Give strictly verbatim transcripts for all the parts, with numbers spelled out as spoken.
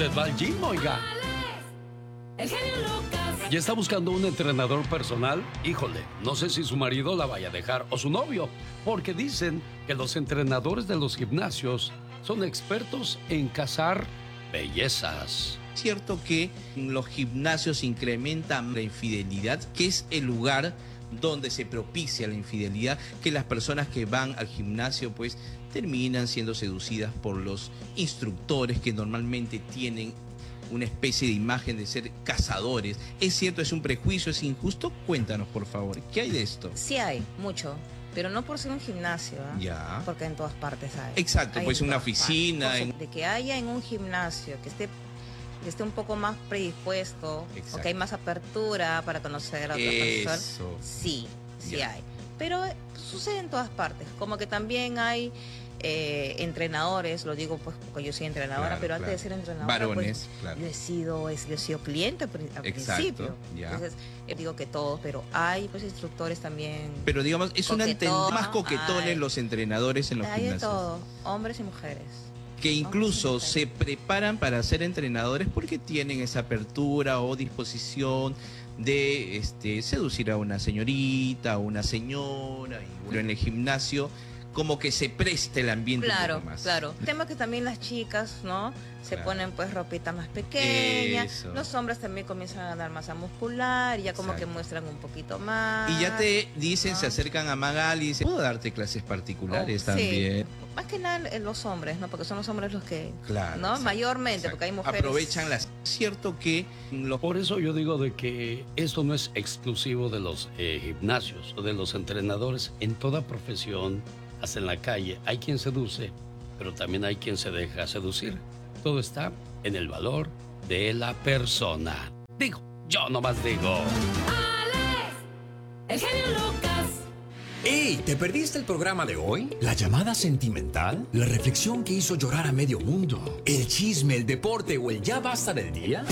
usted va al gym, oiga. El genio Lucas. ¿Ya está buscando un entrenador personal? Híjole, no sé si su marido la vaya a dejar o su novio, porque dicen que los entrenadores de los gimnasios son expertos en cazar bellezas. Es cierto que los gimnasios incrementan la infidelidad, que es el lugar donde se propicia la infidelidad, que las personas que van al gimnasio pues terminan siendo seducidas por los instructores que normalmente tienen una especie de imagen de ser cazadores. ¿Es cierto, es un prejuicio, es injusto? Cuéntanos, por favor, ¿qué hay de esto? Sí hay, mucho, pero no por ser un gimnasio, ¿eh? Ya. Porque en todas partes hay. Exacto, hay pues en una todas oficina. partes. En... De que haya en un gimnasio que esté, que esté un poco más predispuesto, Exacto. o que hay más apertura para conocer a otra persona. Eso. Sí, sí Ya. hay. Pero eh, sucede en todas partes, como que también hay eh, entrenadores, lo digo pues porque yo soy entrenadora, Claro, pero claro. antes de ser entrenadora, Varones, pues, claro. yo he sido, he, yo he sido cliente al Exacto, principio. ya. Entonces, yo digo que todos, pero hay pues instructores también. Pero digamos, es una Coquetón, más coquetones hay. los entrenadores en los Hay de gimnasios. todo, hombres y mujeres. Que incluso Hombres y se mujeres. preparan para ser entrenadores porque tienen esa apertura o disposición de este, seducir a una señorita, a una señora, y bueno, en el gimnasio como que se preste el ambiente un Claro, poco más. claro. El tema es que también las chicas, ¿no? Se Claro. ponen pues ropita más pequeña. Eso. Los hombres también comienzan a ganar masa muscular y ya como Exacto. que muestran un poquito más. Y ya te dicen, ¿no? se acercan a Magali y dicen, ¿puedo darte clases particulares Oh, también? Sí. Más que nada eh, los hombres, ¿no? Porque son los hombres los que, Claro. ¿no? exacto, Mayormente, exacto. porque hay mujeres. Aprovechan las... Cierto que los... Por eso yo digo de que esto no es exclusivo de los eh, gimnasios o de los entrenadores. En toda profesión, hasta en la calle, hay quien seduce, pero también hay quien se deja seducir. Todo está en el valor de la persona. Digo, yo nomás digo. Alex, el genio Lucas. ¡Ey! ¿Te perdiste el programa de hoy? ¿La llamada sentimental? ¿La reflexión que hizo llorar a medio mundo? ¿El chisme, el deporte o el ya basta del día?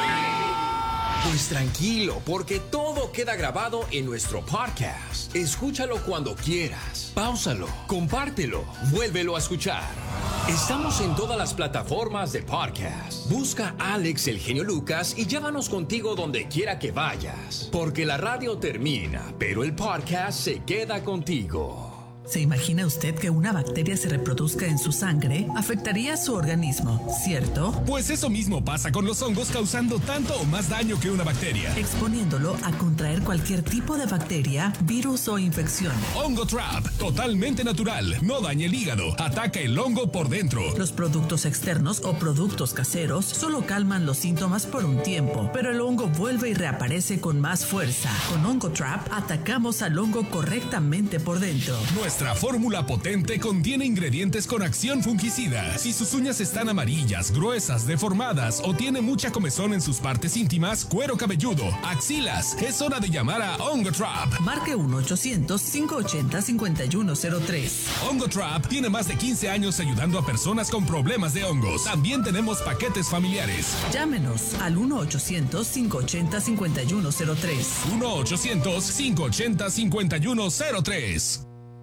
Pues tranquilo, porque todo queda grabado en nuestro podcast. Escúchalo cuando quieras. Páusalo, compártelo, vuélvelo a escuchar. Estamos en todas las plataformas de podcast. Busca Alex el genio Lucas y llévanos contigo donde quiera que vayas. Porque la radio termina, pero el podcast se queda contigo. ¿Se imagina usted que una bacteria se reproduzca en su sangre? Afectaría a su organismo, ¿cierto? Pues eso mismo pasa con los hongos, causando tanto o más daño que una bacteria. Exponiéndolo a contraer cualquier tipo de bacteria, virus o infección. Hongo Trap, totalmente natural, no daña el hígado, ataca el hongo por dentro. Los productos externos o productos caseros solo calman los síntomas por un tiempo, pero el hongo vuelve y reaparece con más fuerza. Con Hongo Trap atacamos al hongo correctamente por dentro. Nuestra fórmula potente contiene ingredientes con acción fungicida. Si sus uñas están amarillas, gruesas, deformadas o tiene mucha comezón en sus partes íntimas, cuero cabelludo, axilas, es hora de llamar a Hongo Trap. Marque uno ochocientos, cinco ochenta, cincuenta y uno cero tres. Hongo Trap tiene más de quince años ayudando a personas con problemas de hongos. También tenemos paquetes familiares. Llámenos al uno ochocientos, cinco ochenta, cincuenta y uno cero tres. uno ochocientos, cinco ochenta, cincuenta y uno cero tres.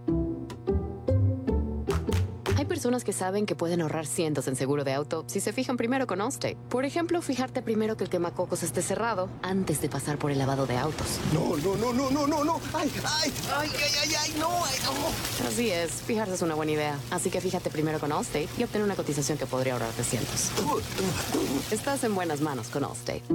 Hay personas que saben que pueden ahorrar cientos en seguro de auto si se fijan primero con Allstate. Por ejemplo, fijarte primero que el quemacocos esté cerrado antes de pasar por el lavado de autos. No, no, no, no, no, no, no. Ay, ay, ay, ay, ay, ay, no, ay, no. Así es, fijarse es una buena idea. Así que fíjate primero con Allstate y obtén una cotización que podría ahorrarte cientos. Estás en buenas manos con Allstate.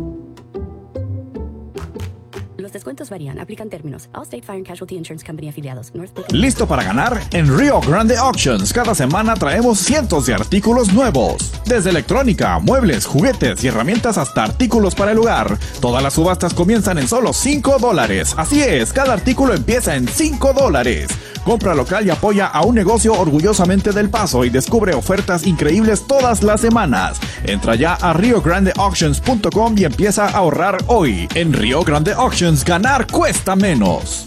Los descuentos varían. Aplican términos. Allstate Fire and Casualty Insurance Company afiliados. North ¿Listo para ganar? En Rio Grande Auctions cada semana traemos cientos de artículos nuevos. Desde electrónica, muebles, juguetes y herramientas hasta artículos para el hogar. Todas las subastas comienzan en solo cinco dólares. Así es, cada artículo empieza en cinco dólares. Compra local y apoya a un negocio orgullosamente del Paso y descubre ofertas increíbles todas las semanas. Entra ya a rio grande auctions punto com y empieza a ahorrar hoy. En Rio Grande Auctions, ganar cuesta menos.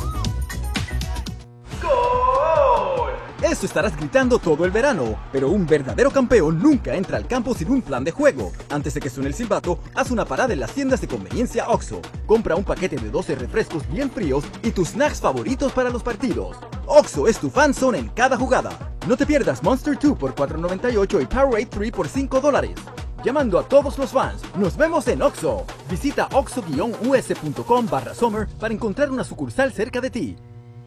Eso estarás gritando todo el verano, pero un verdadero campeón nunca entra al campo sin un plan de juego. Antes de que suene el silbato, haz una parada en las tiendas de conveniencia Oxxo. Compra un paquete de doce refrescos bien fríos y tus snacks favoritos para los partidos. Oxxo es tu fan zone en cada jugada. No te pierdas Monster dos por cuatro noventa y ocho y Powerade tres por cinco dólares. llamando a todos los fans. Nos vemos en Oxxo. Visita oxo-us.com barra summer para encontrar una sucursal cerca de ti.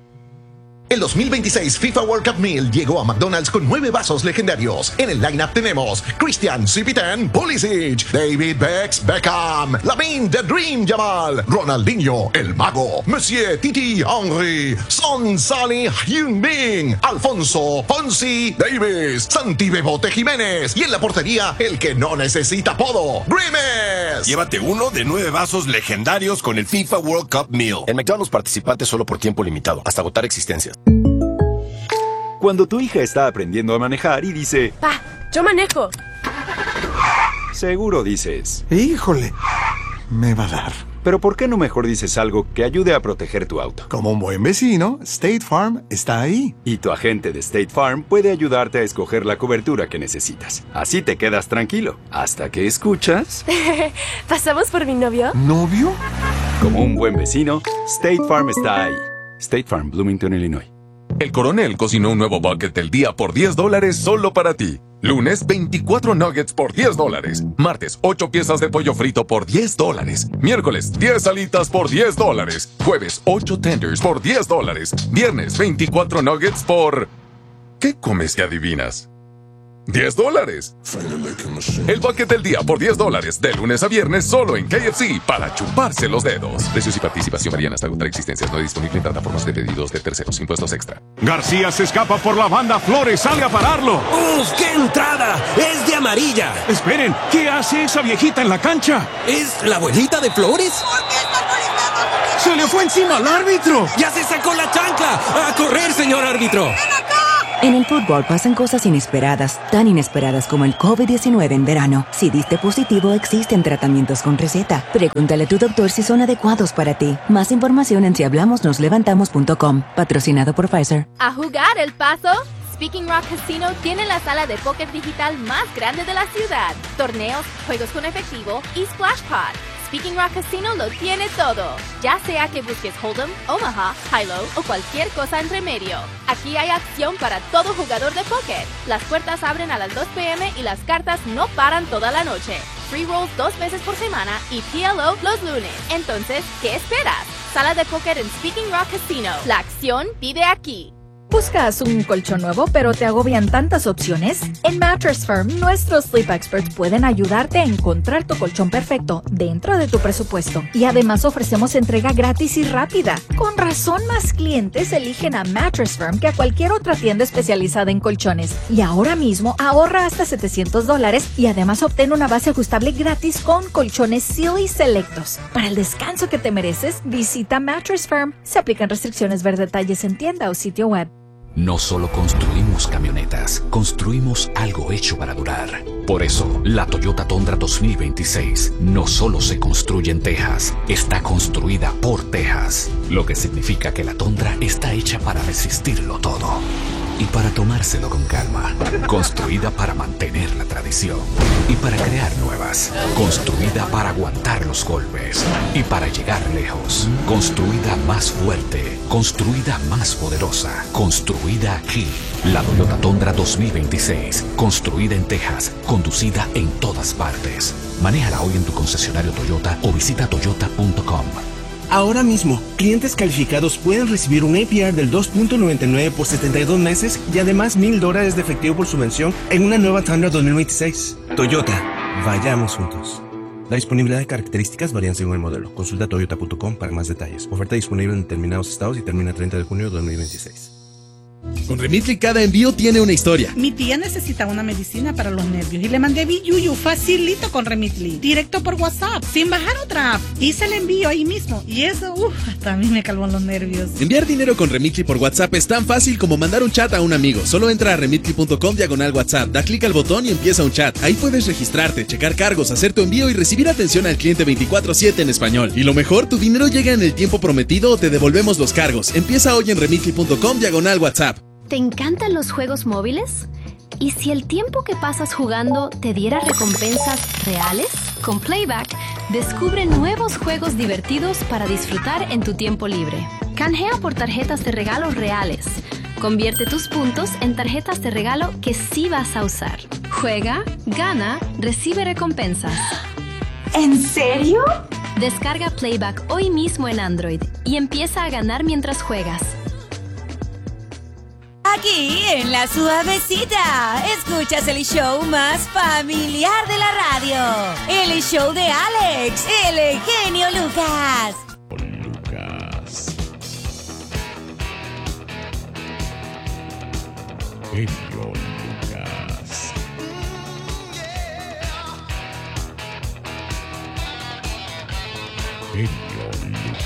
El dos mil veintiséis FIFA World Cup Meal llegó a McDonald's con nueve vasos legendarios. En el lineup tenemos Christian Cipitan Pulisic, David Bex Beckham, Lamine The Dream Yamal, Ronaldinho El Mago, Monsieur Titi Henry, Son Salih Heung-min, Alfonso Fonsi Davis, Santi Bebote Jiménez y en la portería el que no necesita apodo, Grimes. Llévate uno de nueve vasos legendarios con el FIFA World Cup Meal. En McDonald's participante solo por tiempo limitado, hasta agotar existencias. Cuando tu hija está aprendiendo a manejar y dice... ¡Pa, yo manejo! Seguro dices... ¡Híjole! Me va a dar. Pero ¿por qué no mejor dices algo que ayude a proteger tu auto? Como un buen vecino, State Farm está ahí. Y tu agente de State Farm puede ayudarte a escoger la cobertura que necesitas. Así te quedas tranquilo, hasta que escuchas... ¿Pasamos por mi novio? ¿Novio? Como un buen vecino, State Farm está ahí. State Farm, Bloomington, Illinois. El Coronel cocinó un nuevo bucket del día por diez dólares solo para ti. Lunes, veinticuatro nuggets por diez dólares. Martes, ocho piezas de pollo frito por diez dólares. Miércoles, diez alitas por diez dólares. Jueves, ocho tenders por diez dólares. Viernes, veinticuatro nuggets por... ¿Qué comes que adivinas? diez dólares. El bucket del día por diez dólares. De lunes a viernes solo en K F C para chuparse los dedos. Precios y participación varían hasta agotar existencias. No disponible en plataformas de pedidos de terceros. Impuestos extra. García se escapa por la banda. Flores sale a pararlo. ¡Uf! ¡Qué entrada! ¡Es de amarilla! Esperen, ¿qué hace esa viejita en la cancha? ¿Es la abuelita de Flores? ¡Se le fue encima al árbitro! ¡Ya se sacó la chancla! ¡A correr, señor árbitro! En el fútbol pasan cosas inesperadas, tan inesperadas como el COVID diecinueve en verano. Si diste positivo, existen tratamientos con receta. Pregúntale a tu doctor si son adecuados para ti. Más información en si hablamos nos levantamos punto com. Patrocinado por Pfizer. ¿A jugar El Paso? Speaking Rock Casino tiene la sala de póker digital más grande de la ciudad. Torneos, juegos con efectivo y Splash Pod. Speaking Rock Casino lo tiene todo. Ya sea que busques Hold'em, Omaha, High-Low o cualquier cosa entre medio. Aquí hay acción para todo jugador de póker. Las puertas abren a las dos p m y las cartas no paran toda la noche. Free rolls dos veces por semana y P L O los lunes. Entonces, ¿qué esperas? Sala de póker en Speaking Rock Casino. La acción vive aquí. ¿Buscas un colchón nuevo pero te agobian tantas opciones? En Mattress Firm, nuestros Sleep Experts pueden ayudarte a encontrar tu colchón perfecto dentro de tu presupuesto. Y además ofrecemos entrega gratis y rápida. Con razón, más clientes eligen a Mattress Firm que a cualquier otra tienda especializada en colchones. Y ahora mismo ahorra hasta setecientos dólares y además obtén una base ajustable gratis con colchones Sealy selectos. Para el descanso que te mereces, visita Mattress Firm. Se aplican restricciones. Ver detalles en tienda o sitio web. No solo construimos camionetas, construimos algo hecho para durar. Por eso, la Toyota Tundra dos mil veintiséis no solo se construye en Texas, está construida por Texas. Lo que significa que la Tundra está hecha para resistirlo todo. Y para tomárselo con calma. Construida para mantener la tradición. Y para crear nuevas. Construida para aguantar los golpes. Y para llegar lejos. Construida más fuerte. Construida más poderosa. Construida aquí. La Toyota Tundra dos mil veintiséis. Construida en Texas. Conducida en todas partes. Manéjala hoy en tu concesionario Toyota o visita toyota punto com. Ahora mismo, clientes calificados pueden recibir un A P R del dos punto noventa y nueve por setenta y dos meses y además mil dólares de efectivo por subvención en una nueva Tundra dos mil veintiséis. Toyota, vayamos juntos. La disponibilidad de características varían según el modelo. Consulta toyota punto com para más detalles. Oferta disponible en determinados estados y termina el treinta de junio de dos mil veintiséis. Con Remitly cada envío tiene una historia. Mi tía necesitaba una medicina para los nervios y le mandé Biyuyu facilito con Remitly, directo por WhatsApp, sin bajar otra app. Hice el envío ahí mismo y eso, uff, hasta a mí me calmó los nervios. Enviar dinero con Remitly por WhatsApp es tan fácil como mandar un chat a un amigo. Solo entra a remitly punto com diagonal WhatsApp, da clic al botón y empieza un chat. Ahí puedes registrarte, checar cargos, hacer tu envío y recibir atención al cliente veinticuatro siete en español. Y lo mejor, tu dinero llega en el tiempo prometido o te devolvemos los cargos. Empieza hoy en remitly punto com diagonal WhatsApp. ¿Te encantan los juegos móviles? ¿Y si el tiempo que pasas jugando te diera recompensas reales? Con Playback, descubre nuevos juegos divertidos para disfrutar en tu tiempo libre. Canjea por tarjetas de regalo reales. Convierte tus puntos en tarjetas de regalo que sí vas a usar. Juega, gana, recibe recompensas. ¿En serio? Descarga Playback hoy mismo en Android y empieza a ganar mientras juegas. Aquí en La Suavecita, escuchas el show más familiar de la radio. El show de Alex, el genio Lucas. Lucas. Genio Lucas. Genio